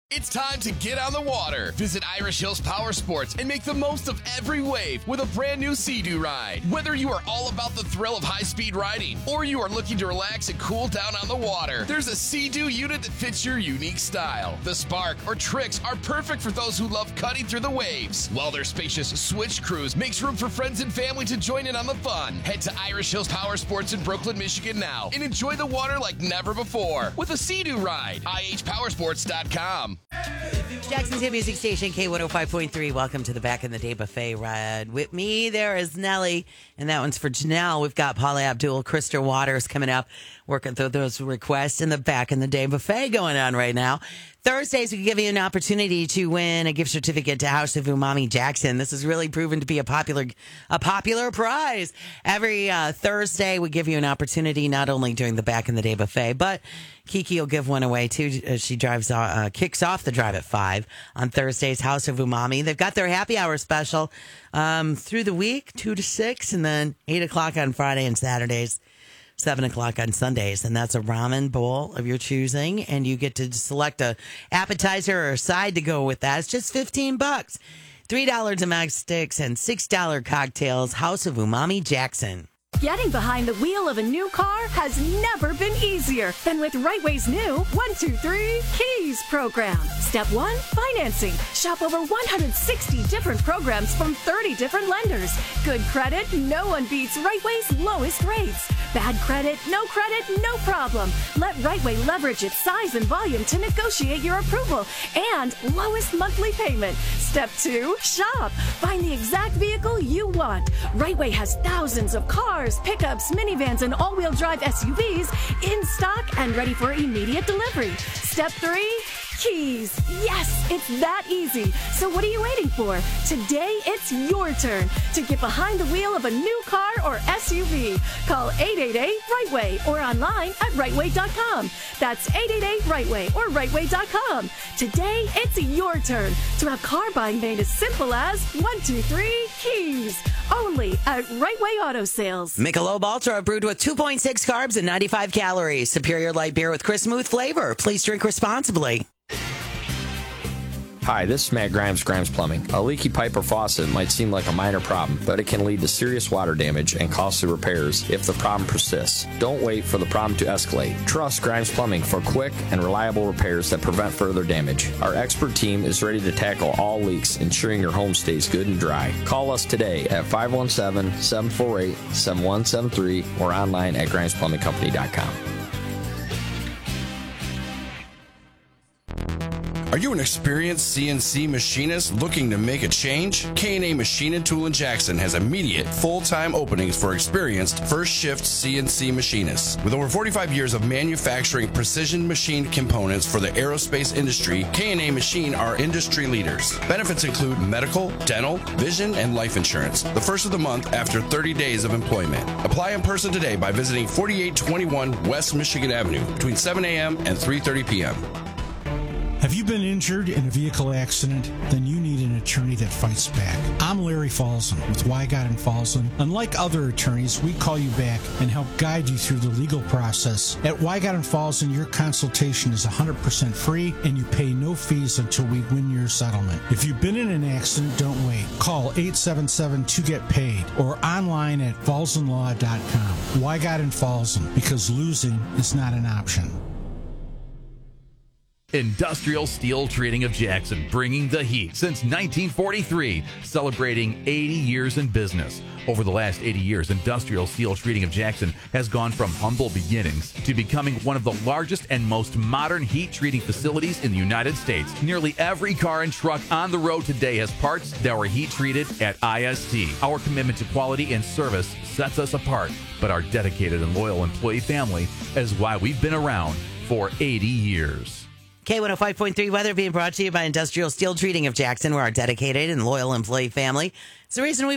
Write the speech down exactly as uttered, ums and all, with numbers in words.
It's time to get on the water. Visit Irish Hills Power Sports and make the most of every wave with a brand new Sea-Doo ride. Whether you are all about the thrill of high-speed riding or you are looking to relax and cool down on the water, there's a Sea-Doo unit that fits your unique style. The Spark or Trix are perfect for those who love cutting through the waves, while their spacious Switch Cruise makes room for friends and family to join in on the fun. Head to Irish Hills Power Sports in Brooklyn, Michigan now and enjoy the water like never before with a Sea-Doo ride. I H powersports dot com. Jackson's hit music station, K one oh five point three. Welcome to the Back in the Day Buffet ride. With me, there is Nelly, and that one's for Janelle. We've got Paula Abdul, Krista Waters coming up, working through those requests, and the Back in the Day Buffet going on right now. Thursdays, we give you an opportunity to win a gift certificate to House of Umami Jackson. This has really proven to be a popular a popular prize. Every uh, Thursday, we give you an opportunity, not only during the Back in the Day Buffet, but Kiki will give one away, too. Uh, she drives, uh, kicks off the drive at five on Thursdays, House of Umami. They've got their happy hour special um, through the week, two to six, and then eight o'clock on Friday and Saturdays. seven o'clock on Sundays, and that's a ramen bowl of your choosing, and you get to select a appetizer or a side to go with that. It's just fifteen bucks. three dollars a mag sticks and six dollars cocktails. House of Umami Jackson. Getting behind the wheel of a new car has never been easier than with Right Way's new one two three Keys program. Step one, financing. Shop over one hundred sixty different programs from thirty different lenders. Good credit, no one beats Right Way's lowest rates. Bad credit, no credit, no problem. Let Right Way leverage its size and volume to negotiate your approval and lowest monthly payment. Step two, shop. Find the exact vehicle you want. Right Way has thousands of cars, pickups, minivans, and all-wheel drive S U Vs in stock and ready for immediate delivery. Step three, Keys. Yes, it's that easy. So what are you waiting for? Today, it's your turn to get behind the wheel of a new car or S U V. Call eight eight eight right way or online at right way dot com. That's eight eight eight right way or right way dot com. Today, it's your turn to have car buying made as simple as one two three Keys. Only at Right Way Auto Sales. Michelob Ultra brewed with two point six carbs and ninety-five calories. Superior light beer with crisp, smooth flavor. Please drink responsibly. Hi, this is Matt Grimes, Grimes Plumbing. A leaky pipe or faucet might seem like a minor problem, but it can lead to serious water damage and costly repairs if the problem persists. Don't wait for the problem to escalate. Trust Grimes Plumbing for quick and reliable repairs that prevent further damage. Our expert team is ready to tackle all leaks, ensuring your home stays good and dry. Call us today at five one seven, seven four eight, seven one seven three or online at grimes plumbing company dot com. Are you an experienced C N C machinist looking to make a change? K and A Machine and Tool in Jackson has immediate full-time openings for experienced first-shift C N C machinists. With over forty-five years of manufacturing precision machined components for the aerospace industry, K and A Machine are industry leaders. Benefits include medical, dental, vision, and life insurance. The first of the month after thirty days of employment. Apply in person today by visiting forty-eight twenty-one West Michigan Avenue between seven a.m. and three thirty p.m. Have you been injured in a vehicle accident? Then you need an attorney that fights back. I'm Larry Falzon with Wygott and Falzon. Unlike other attorneys, we call you back and help guide you through the legal process. At Wygott and Falzon, your consultation is one hundred percent free and you pay no fees until we win your settlement. If you've been in an accident, don't wait. Call eight seven seven two get paid or online at falzon law dot com. Wygott and Falzon, because losing is not an option. Industrial Steel Treating of Jackson, bringing the heat since nineteen forty-three, celebrating eighty years in business. Over the last eighty years, Industrial Steel Treating of Jackson has gone from humble beginnings to becoming one of the largest and most modern heat treating facilities in the United States. Nearly every car and truck on the road today has parts that were heat treated at I S T. Our commitment to quality and service sets us apart, but our dedicated and loyal employee family is why we've been around for eighty years. K one oh five point three weather being brought to you by Industrial Steel Treating of Jackson. We're our dedicated and loyal employee family. It's the reason we